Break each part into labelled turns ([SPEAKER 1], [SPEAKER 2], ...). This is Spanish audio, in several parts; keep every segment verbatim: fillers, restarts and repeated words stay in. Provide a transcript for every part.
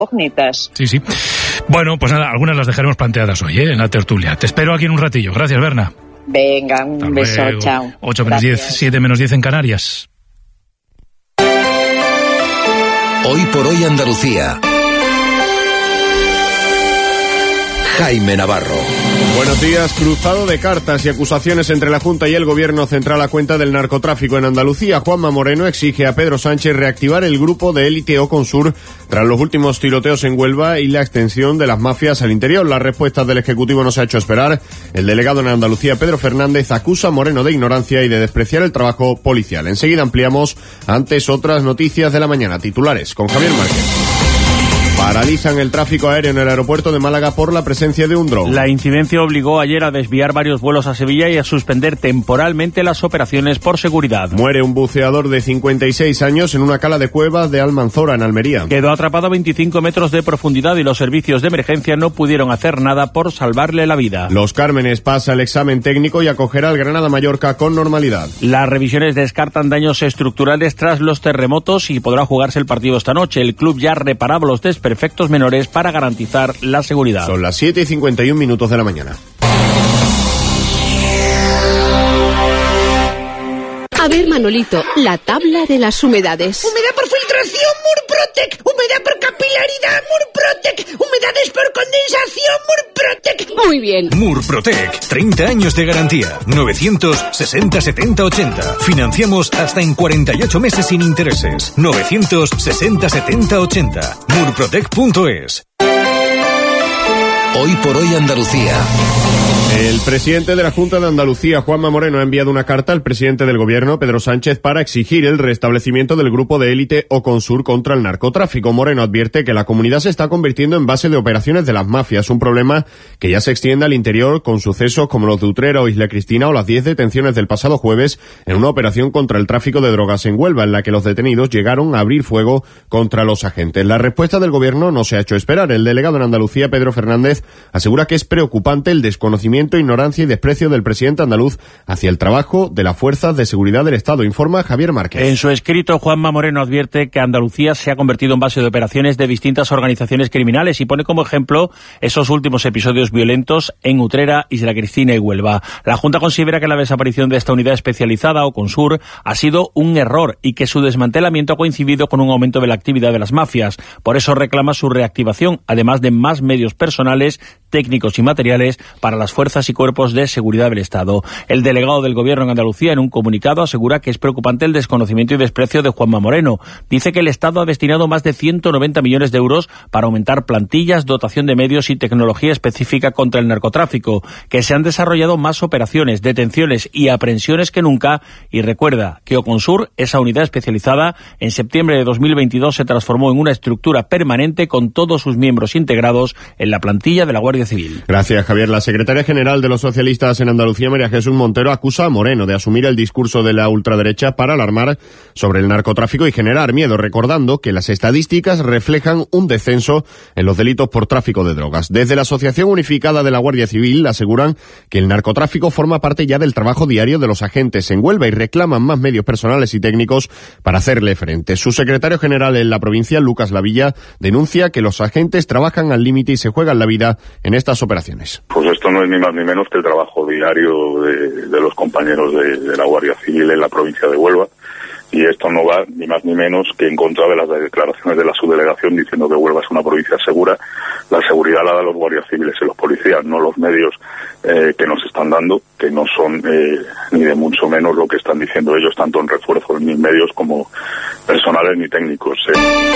[SPEAKER 1] incógnitas.
[SPEAKER 2] Sí, sí. Bueno, pues nada, algunas las dejaremos planteadas hoy, ¿eh? En la tertulia. Te espero aquí en un ratillo. Gracias, Berna.
[SPEAKER 1] Venga, un
[SPEAKER 2] Hasta
[SPEAKER 1] beso,
[SPEAKER 2] luego.
[SPEAKER 1] chao.
[SPEAKER 2] ocho menos diez, siete menos diez en Canarias.
[SPEAKER 3] Hoy por hoy Andalucía. Jaime Navarro.
[SPEAKER 4] Buenos días. Cruzado de cartas y acusaciones entre la Junta y el Gobierno Central a cuenta del narcotráfico en Andalucía. Juanma Moreno exige a Pedro Sánchez reactivar el grupo de élite Oconsur tras los últimos tiroteos en Huelva y la extensión de las mafias al interior. La respuesta del Ejecutivo no se ha hecho esperar. El delegado en Andalucía, Pedro Fernández, acusa a Moreno de ignorancia y de despreciar el trabajo policial. Enseguida ampliamos antes otras noticias de la mañana. Titulares con Javier Márquez. Paralizan el tráfico aéreo en el aeropuerto de Málaga por la presencia de un dron.
[SPEAKER 5] La incidencia obligó ayer a desviar varios vuelos a Sevilla y a suspender temporalmente las operaciones por seguridad.
[SPEAKER 4] Muere un buceador de cincuenta y seis años en una cala de cuevas de Almanzora, en Almería.
[SPEAKER 5] Quedó atrapado a veinticinco metros de profundidad y los servicios de emergencia no pudieron hacer nada por salvarle la vida.
[SPEAKER 4] Los Cármenes pasa el examen técnico y acogerá al Granada-Mallorca con normalidad.
[SPEAKER 5] Las revisiones descartan daños estructurales tras los terremotos y podrá jugarse el partido esta noche. El club ya reparaba los desperfectos menores para garantizar la seguridad.
[SPEAKER 4] Son las siete y cincuenta y un minutos de la mañana.
[SPEAKER 6] A ver, Manolito, la tabla de las humedades.
[SPEAKER 7] Humedad por filtración, Murprotec. Humedad por capilaridad, Murprotec. Humedades por condensación, Murprotec.
[SPEAKER 6] Muy bien.
[SPEAKER 3] Murprotec, treinta años de garantía. novecientos sesenta setenta ochenta. Financiamos hasta en cuarenta y ocho meses sin intereses. novecientos sesenta setenta ochenta. Murprotec punto es. Hoy por hoy Andalucía.
[SPEAKER 4] El presidente de la Junta de Andalucía, Juanma Moreno, ha enviado una carta al presidente del Gobierno, Pedro Sánchez, para exigir el restablecimiento del grupo de élite Oconsur contra el narcotráfico. Moreno advierte que la comunidad se está convirtiendo en base de operaciones de las mafias, un problema que ya se extiende al interior con sucesos como los de Utrera o Isla Cristina o las diez detenciones del pasado jueves en una operación contra el tráfico de drogas en Huelva, en la que los detenidos llegaron a abrir fuego contra los agentes. La respuesta del Gobierno no se ha hecho esperar. El delegado en Andalucía, Pedro Fernández, asegura que es preocupante el desconocimiento, ignorancia y desprecio del presidente andaluz hacia el trabajo de las fuerzas de seguridad del Estado, informa Javier Márquez.
[SPEAKER 5] En su escrito, Juanma Moreno advierte que Andalucía se ha convertido en base de operaciones de distintas organizaciones criminales y pone como ejemplo esos últimos episodios violentos en Utrera, Isla Cristina y Huelva. La Junta considera que la desaparición de esta unidad especializada, Oconsur, ha sido un error y que su desmantelamiento ha coincidido con un aumento de la actividad de las mafias. Por eso reclama su reactivación, además de más medios personales, técnicos y materiales para las fuerzas y cuerpos de seguridad del Estado. El delegado del Gobierno en Andalucía, en un comunicado, asegura que es preocupante el desconocimiento y desprecio de Juanma Moreno. Dice que el Estado ha destinado más de ciento noventa millones de euros para aumentar plantillas, dotación de medios y tecnología específica contra el narcotráfico, que se han desarrollado más operaciones, detenciones y aprehensiones que nunca, y recuerda que Oconsur, esa unidad especializada, en septiembre de dos mil veintidós se transformó en una estructura permanente con todos sus miembros integrados en la plantilla de la Guardia Civil.
[SPEAKER 4] Gracias, Javier. La secretaria general de los socialistas en Andalucía, María Jesús Montero, acusa a Moreno de asumir el discurso de la ultraderecha para alarmar sobre el narcotráfico y generar miedo, recordando que las estadísticas reflejan un descenso en los delitos por tráfico de drogas. Desde la Asociación Unificada de la Guardia Civil aseguran que el narcotráfico forma parte ya del trabajo diario de los agentes en Huelva y reclaman más medios personales y técnicos para hacerle frente. Su secretario general en la provincia, Lucas Lavilla, denuncia que los agentes trabajan al límite y se juegan la vida en estas operaciones.
[SPEAKER 8] Pues esto no es ni más ni menos que el trabajo diario de, de los compañeros de, de la Guardia Civil en la provincia de Huelva, y esto no va ni más ni menos que en contra de las declaraciones de la subdelegación diciendo que Huelva es una provincia segura. La seguridad la dan los guardias civiles y los policías, no los medios eh, que nos están dando, que no son eh, ni de mucho menos lo que están diciendo ellos, tanto en refuerzos ni medios como personales ni técnicos. Eh.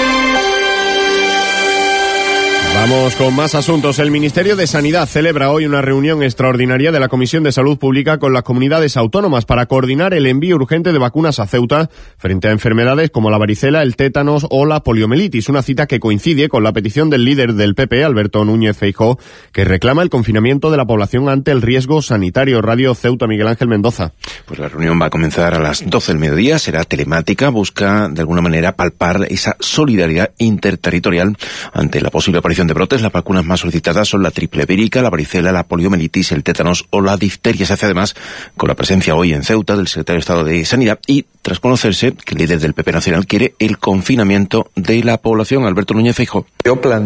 [SPEAKER 4] Vamos con más asuntos. El Ministerio de Sanidad celebra hoy una reunión extraordinaria de la Comisión de Salud Pública con las comunidades autónomas para coordinar el envío urgente de vacunas a Ceuta frente a enfermedades como la varicela, el tétanos o la poliomielitis. Una cita que coincide con la petición del líder del P P, Alberto Núñez Feijóo, que reclama el confinamiento de la población ante el riesgo sanitario. Radio Ceuta, Miguel Ángel Mendoza.
[SPEAKER 9] Pues la reunión va a comenzar a las doce del mediodía, será telemática, busca de alguna manera palpar esa solidaridad interterritorial ante la posible aparición de brotes, las vacunas más solicitadas son la triple vírica, la varicela, la poliomielitis, el tétanos o la difteria. Se hace además con la presencia hoy en Ceuta del secretario de Estado de Sanidad y tras conocerse que el líder del P P Nacional quiere el confinamiento de la población. Alberto Núñez Feijóo.
[SPEAKER 1] Yo plan